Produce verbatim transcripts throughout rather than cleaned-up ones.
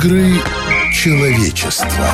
Игры человечества.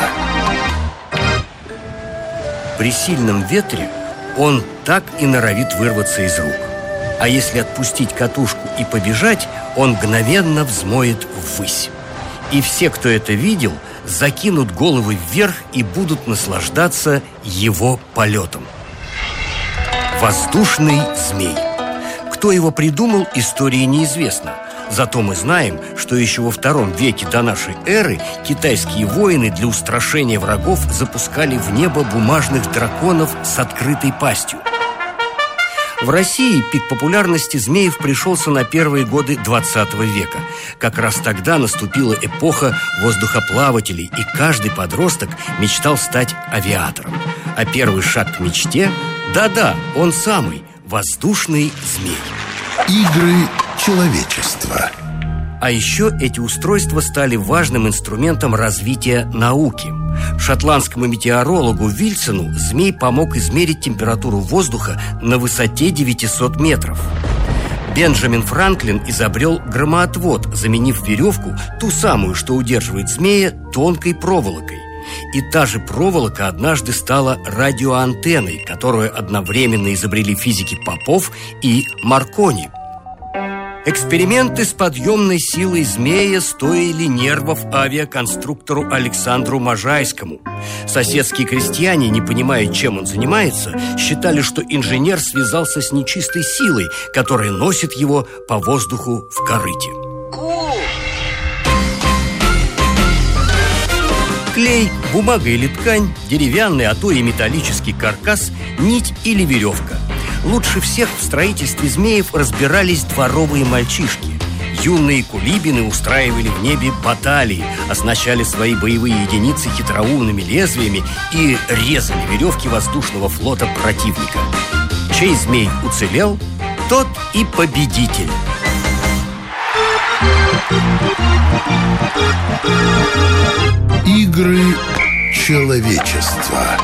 При сильном ветре он так и норовит вырваться из рук. А если отпустить катушку и побежать, он мгновенно взмоет ввысь. И все, кто это видел, закинут головы вверх и будут наслаждаться его полетом. Воздушный змей. Кто его придумал, истории неизвестно. Зато мы знаем, что еще во втором веке до нашей эры китайские воины для устрашения врагов запускали в небо бумажных драконов с открытой пастью. В России пик популярности змеев пришелся на первые годы двадцатого века. Как раз тогда наступила эпоха воздухоплавателей, и каждый подросток мечтал стать авиатором. А первый шаг к мечте, да-да, он самый, воздушный змей. Игры человечества. А еще эти устройства стали важным инструментом развития науки. Шотландскому метеорологу Вильсону змей помог измерить температуру воздуха на высоте девятьсот метров. Бенджамин Франклин изобрел громоотвод, заменив веревку, ту самую, что удерживает змея, тонкой проволокой. И та же проволока однажды стала радиоантенной, которую одновременно изобрели физики Попов и Маркони. Эксперименты с подъемной силой змея стоили нервов авиаконструктору Александру Можайскому. Соседские крестьяне, не понимая, чем он занимается, считали, что инженер связался с нечистой силой, которая носит его по воздуху в корыте. Клей, бумага или ткань, деревянный, а то и металлический каркас, нить или веревка. Лучше всех в строительстве змеев разбирались дворовые мальчишки. Юные кулибины устраивали в небе баталии, оснащали свои боевые единицы хитроумными лезвиями и резали веревки воздушного флота противника. Чей змей уцелел, тот и победитель. Игры человечества.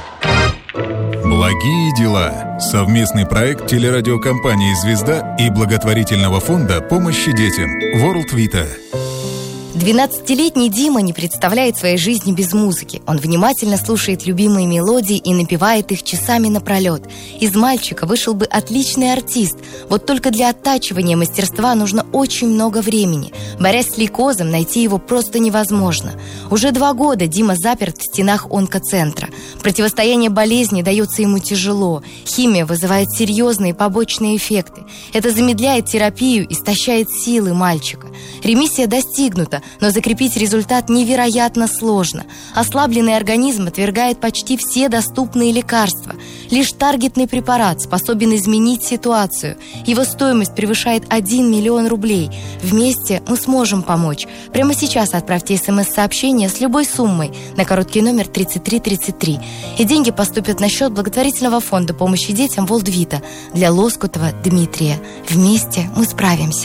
Благие дела. Совместный проект телерадиокомпании «Звезда» и благотворительного фонда помощи детям World Vita. двенадцатилетний Дима не представляет своей жизни без музыки. Он внимательно слушает любимые мелодии и напевает их часами напролет. Из мальчика вышел бы отличный артист. Вот только для оттачивания мастерства нужно очень много времени. Борясь с лейкозом, найти его просто невозможно. Уже два года Дима заперт в стенах онкоцентра. Противостояние болезни дается ему тяжело. Химия вызывает серьезные побочные эффекты. Это замедляет терапию, истощает силы мальчика. Ремиссия достигнута, но закрепить результат невероятно сложно. Ослабленный организм отвергает почти все доступные лекарства. Лишь таргетный препарат способен изменить ситуацию. Его стоимость превышает один миллион рублей. Вместе мы сможем помочь. Прямо сейчас отправьте смс-сообщение с любой суммой на короткий номер тридцать три тридцать три. И деньги поступят на счет благотворительного фонда помощи детям World Vita для Лоскутова Дмитрия. Вместе мы справимся.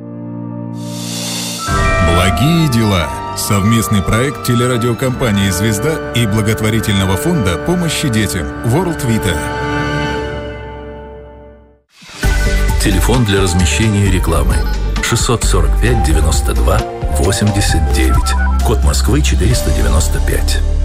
Благие дела. Совместный проект телерадиокомпании «Звезда» и благотворительного фонда помощи детям World Vita. Телефон для размещения рекламы шестьсот сорок пять девяносто два восемьдесят девять. Код Москвы четыреста девяносто пять.